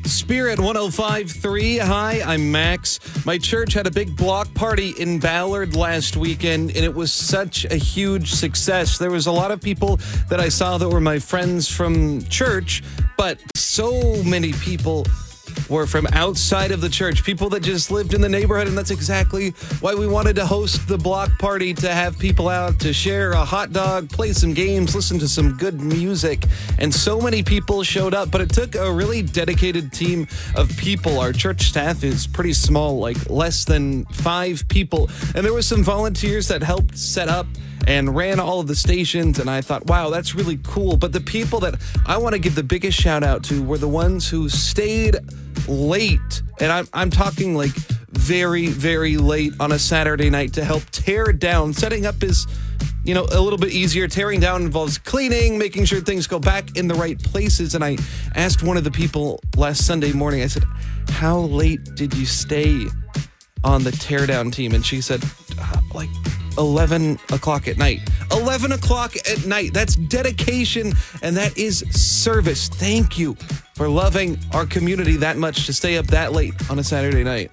Spirit 105.3. Hi, I'm Max. My church had a big block party in Ballard last weekend, and it was such a huge success. There was a lot of people that I saw that were my friends from church, but so many people were from outside of the church, people that just lived in the neighborhood, and that's exactly why we wanted to host the block party, to have people out to share a hot dog, play some games, listen to some good music, and so many people showed up, but it took a really dedicated team of people. Our church staff is pretty small, like less than 5 people, and there was some volunteers that helped set up and ran all of the stations, and I thought, wow, that's really cool. But the people that I want to give the biggest shout out to were the ones who stayed late, and I'm talking like very, very late on a Saturday night to help tear down. Setting up is, a little bit easier. Tearing down involves cleaning, making sure things go back in the right places. And I asked one of the people last Sunday morning, I said, how late did you stay on the teardown team? And she said, like 11 o'clock at night. 11 o'clock at night. That's dedication, and that is service. Thank you for loving our community that much to stay up that late on a Saturday night.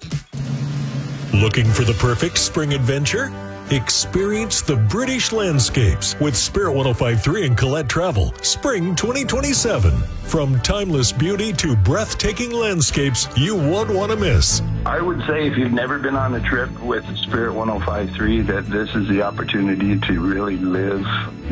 Looking for the perfect spring adventure? Experience the British landscapes with Spirit 105.3 and Colette Travel. Spring 2027. From timeless beauty to breathtaking landscapes you won't want to miss. I would say if you've never been on a trip with Spirit 105.3, that this is the opportunity to really live,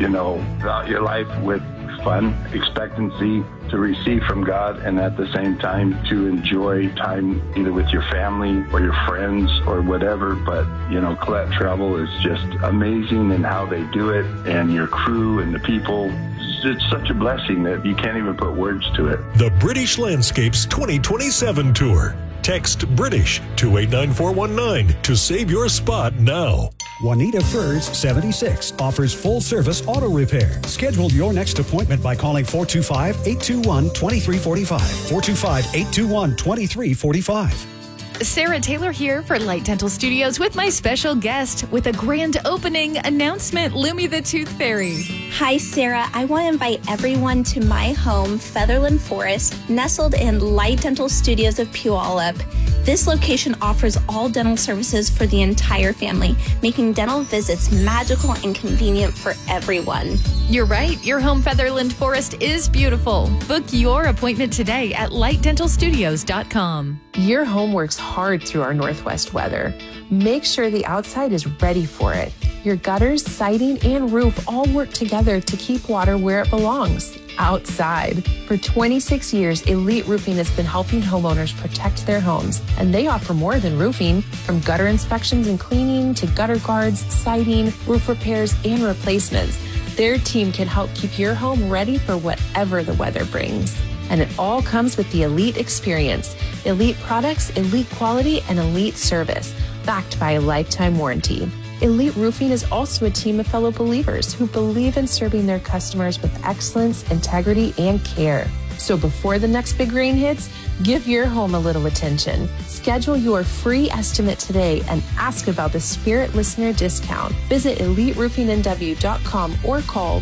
out your life with fun, expectancy, to receive from God, and at the same time to enjoy time either with your family or your friends or whatever. But, Colette Travel is just amazing in how they do it, and your crew and the people. It's such a blessing that you can't even put words to it. The British Landscapes 2027 Tour. Text British to 89419 to save your spot now. Juanita Furs 76 offers full-service auto repair. Schedule your next appointment by calling 425-821-2345. 425-821-2345. Sarah Taylor here for Light Dental Studios with my special guest with a grand opening announcement, Lumi the Tooth Fairy. Hi, Sarah. I want to invite everyone to my home, Featherland Forest, nestled in Light Dental Studios of Puyallup. This location offers all dental services for the entire family, making dental visits magical and convenient for everyone. You're right. Your home, Featherland Forest, is beautiful. Book your appointment today at lightdentalstudios.com. Your home works hard through our Northwest weather. Make sure the outside is ready for it. Your gutters, siding, and roof all work together to keep water where it belongs, outside. For 26 years, Elite Roofing has been helping homeowners protect their homes, and they offer more than roofing. From gutter inspections and cleaning to gutter guards, siding, roof repairs, and replacements, their team can help keep your home ready for whatever the weather brings. And it all comes with the Elite experience. Elite products, elite quality, and elite service, backed by a lifetime warranty. Elite Roofing is also a team of fellow believers who believe in serving their customers with excellence, integrity, and care. So before the next big rain hits, give your home a little attention. Schedule your free estimate today and ask about the Spirit Listener discount. Visit EliteRoofingNW.com or call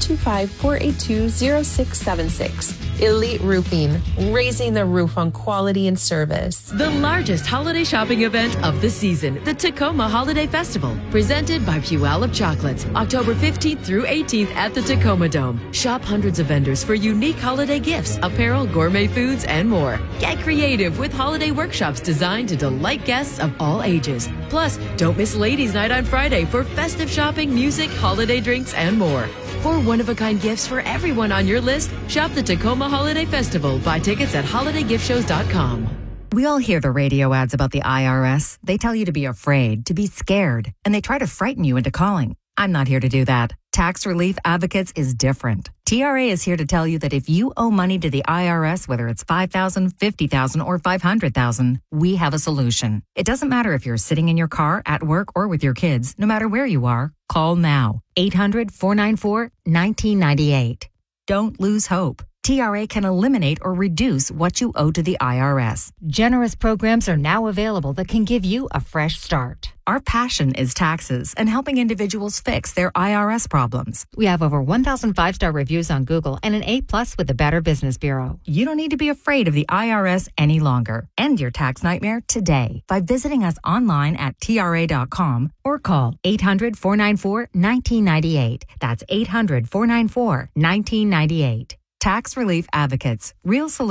425-482-0676. Elite Roofing, raising the roof on quality and service. The largest holiday shopping event of the season, the Tacoma Holiday Festival, presented by Puyallup Chocolates, October 15th through 18th at the Tacoma Dome. Shop hundreds of vendors for unique holiday gifts, apparel, gourmet foods, and more. Get creative with holiday workshops designed to delight guests of all ages. Plus, don't miss Ladies' Night on Friday for festive shopping, music, holiday drinks, and more. For one-of-a-kind gifts for everyone on your list, shop the Tacoma Holiday Festival. Buy tickets at holidaygift-shows.com. We all hear the radio ads about the IRS. They tell you to be afraid, to be scared, and they try to frighten you into calling. I'm not here to do that. Tax Relief Advocates is different. TRA is here to tell you that if you owe money to the IRS, whether it's $5,000, $50,000, or $500,000, we have a solution. It doesn't matter if you're sitting in your car, at work, or with your kids. No matter where you are, call now. 800-494-1998. Don't lose hope. TRA can eliminate or reduce what you owe to the IRS. Generous programs are now available that can give you a fresh start. Our passion is taxes and helping individuals fix their IRS problems. We have over 1,000 5-star reviews on Google and an A+ with the Better Business Bureau. You don't need to be afraid of the IRS any longer. End your tax nightmare today by visiting us online at TRA.com or call 800-494-1998. That's 800-494-1998. Tax Relief Advocates. Real solutions.